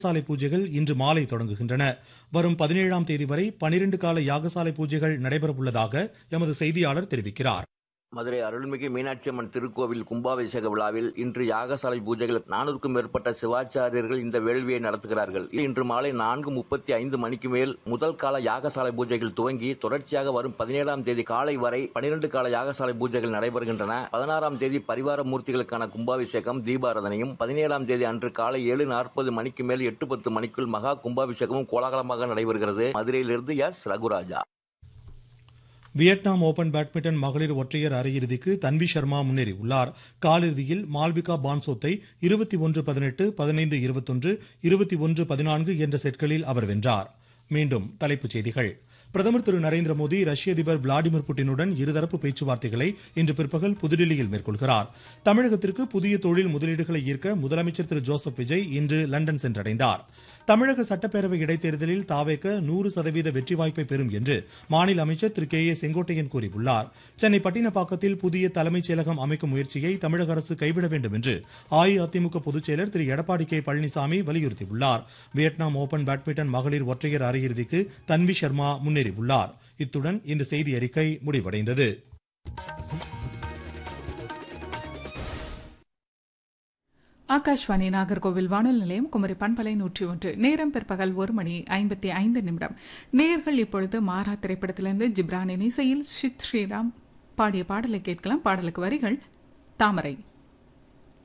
யாகசாலை பூஜைகள் இன்று மாலை தொடங்குகின்றன. வரும் 17ஆம் தேதி வரை 12 கால யாகசாலை பூஜைகள் நடைபெறவுள்ளதாக எமது செய்தியாளர் தெரிவிக்கிறார். மதுரை அருள்மிகு மீனாட்சி அம்மன் திருக்கோவில் கும்பாபிஷேக விழாவில் இன்று யாகசாலை பூஜைகள் 400க்கும் மேற்பட்ட சிவாச்சாரியர்கள் இந்த வேள்வியை நடத்துகிறார்கள். இன்று மாலை 4:35 மணிக்கு மேல் முதல் கால யாகசாலை பூஜைகள் துவங்கி தொடர்ச்சியாக வரும் 17ஆம் தேதி காலை வரை 12 கால யாகசாலை பூஜைகள் நடைபெறுகின்றன. 16ஆம் தேதி பரிவார மூர்த்திகளுக்கான கும்பாபிஷேகம் தீபாராதனையும், 17ஆம் தேதி அன்று காலை 7:40 மணிக்கு மேல் 8:10 மணிக்குள் மகா கும்பாபிஷேகமும் கோலாகலமாக நடைபெறுகிறது. மதுரையிலிருந்து S. Raguraja. Vietnam open badminton மகளிர் ஒற்றையர் அரையிறுதிக்கு தன்வி சர்மா முன்னேறியுள்ளார். காலிறுதியில் மால்விகா பான்சோத்தை 21-18, 15-21, 21-14 என்ற செட்களில் அவர் வென்றார். மீண்டும் தலைப்புச் செய்திகள். பிரதமர் திரு நரேந்திர மோடி ரஷ்ய அதிபர் விளாடிமிர் புட்டினுடன் இருதரப்பு பேச்சுவார்த்தைகளை இன்று பிற்பகல் புதுடில்லியில் மேற்கொள்கிறார். தமிழகத்திற்கு புதிய தொழில் முதலீடுகளை ஈர்க்க முதலமைச்சர் திரு ஜோசப் விஜய் இன்று லண்டன் சென்றடைந்தார். தமிழக சட்டப்பேரவை இடைத்தேர்தலில் தாவேக 100% வெற்றி வாய்ப்பை பெறும் என்று மாநில அமைச்சர் திரு கே ஏ செங்கோட்டையன் கூறியுள்ளார். சென்னை பட்டினப்பாக்கத்தில் புதிய தலைமைச் செயலகம் அமைக்கும் முயற்சியை தமிழக அரசு கைவிட வேண்டும் என்று அஇஅதிமுக பொதுச் செயலர் திரு எடப்பாடி கே பழனிசாமி வலியுறுத்தியுள்ளார். வியட்நாம் ஓபன் பேட்மிண்டன் மகளிர் ஒற்றையர் அரையிறுதிக்கு தன்வி சர்மா முன்னேறியுள்ளார். இத்துடன் இந்த செய்தி அறிக்கை முடிவடைந்தது. ஆகாஷ்வாணி நாகர்கோவில் வானொலி நிலையம், குமரி பண்பலை 101. நேரம் பிற்பகல் 1:55. நேயர்கள் இப்பொழுது மாறா திரைப்படத்திலிருந்து ஜிப்ரானின் இசையில் ஷித் ஸ்ரீராம் பாடிய பாடலை கேட்கலாம். பாடலுக்கு வரிகள் தாமரை.